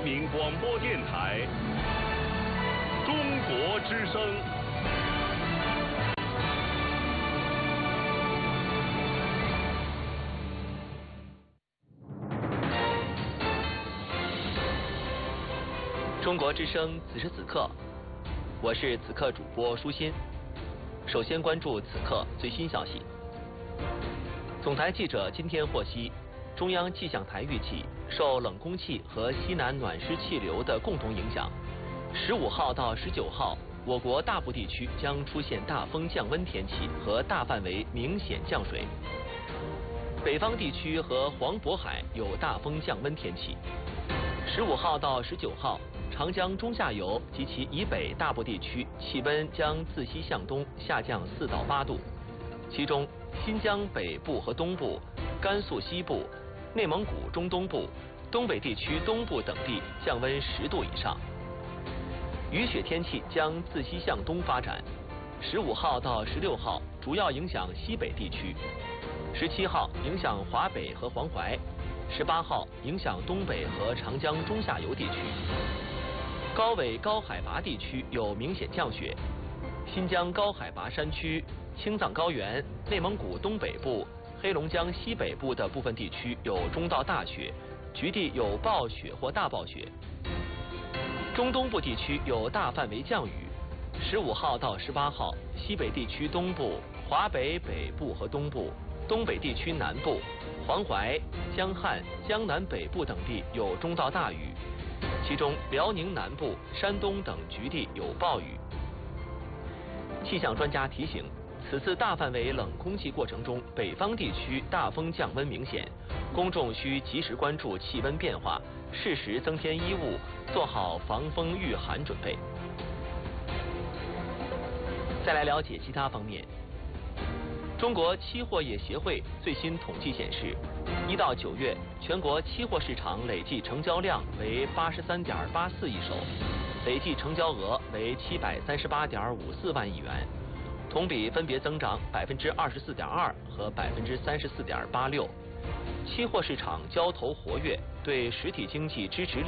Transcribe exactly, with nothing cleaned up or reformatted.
民广播电台中国之声。 中国之声，此时此刻，我是此刻主播舒心。首先关注此刻最新消息。总台记者今天获悉，中央气象台预计，受冷空气和西南暖湿气流的共同影响，十五号到十九号，我国大部地区将出现大风降温天气和大范围明显降水。北方地区和黄渤海有大风降温天气。十五号到十九号，长江中下游及其以北大部地区气温将自西向东下降四到八度，其中新疆北部和东部、甘肃西部、内蒙古中东部、东北地区东部等地降温十度以上。雨雪天气将自西向东发展，十五号到十六号主要影响西北地区，十七号影响华北和黄淮，十八号影响东北和长江中下游地区。高纬高海拔地区有明显降雪，新疆高海拔山区、青藏高原、内蒙古东北部、黑龙江西北部的部分地区有中到大雪，局地有暴雪或大暴雪。中东部地区有大范围降雨。十五号到十八号，西北地区东部、华北北部和东部、东北地区南部、黄淮、江汉、江南北部等地有中到大雨，其中辽宁南部、山东等局地有暴雨。气象专家提醒，此次大范围冷空气过程中，北方地区大风降温明显，公众需及时关注气温变化，适时增添衣物，做好防风御寒准备。再来了解其他方面。中国期货业协会最新统计显示，一到九月全国期货市场累计成交量为八十三点八四亿手，累计成交额为七百三十八点五四万亿元，同比分别增长百分之二十四点二和百分之三十四点八六。期货市场交投活跃，对实体经济支持力